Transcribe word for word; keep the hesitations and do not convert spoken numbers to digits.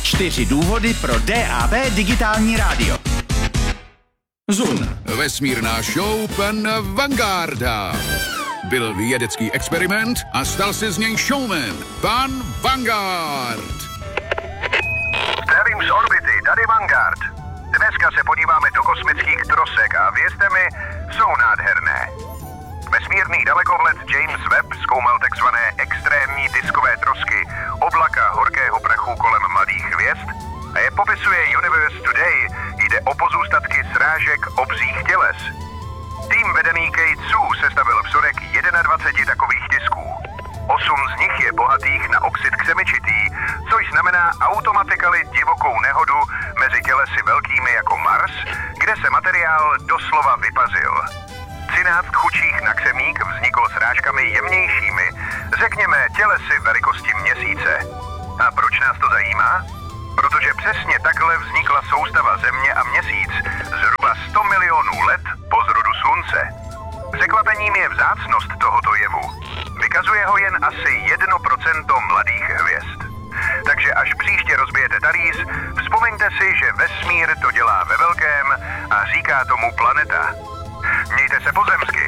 Čtyři důvody pro D A B digitální rádio. Zun. Vesmírná show pan Vangarda. Byl vědecký experiment a stal se z něj showman. Pan Vanguard. Zdravím z orbity, tady Vanguard. Dneska se podíváme do kosmických trosek a věřte mi, jsou nádherné. Vesmírný dalekohled James Webb zkoumal takzvané extrémní diskové trosky, oblaka horkého prachu kolem mladých hvězd a je popisuje Universe Today. Jde o pozůstatky srážek obřích těles. Tým vedený Kate Sue sestavil vzorek dvacet jedna takových disků. Osm z nich je bohatých na oxid křemičitý, což znamená automatikali divokou nehodu mezi tělesy velkými jako Mars, kde se materiál doslova vypazil. třináct chudších na křemík vzniklo srážkami jemnějšími, řekněme tělesy velikosti měsíce. A proč nás to zajímá? Protože přesně takhle vznikla soustava Země a Měsíc zhruba sto milionů let po zrodu Slunce. Překvapením je vzácnost tohoto jevu. Vykazuje ho jen asi jedno procento mladých hvězd. Takže až příště rozbijete talíř, vzpomeňte si, že vesmír to dělá ve velkém a říká tomu planeta. Mějte se pozemsky.